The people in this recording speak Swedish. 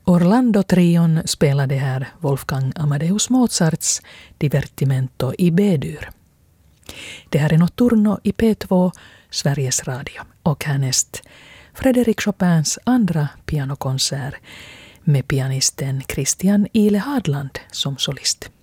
Orlando-trion spelade här Wolfgang Amadeus Mozarts Divertimento i B-dur. Det här är Notturno i P2, Sveriges Radio, och härnäst Frédéric Chopins andra pianokonsert med pianisten Christian Ile Hadland som solist.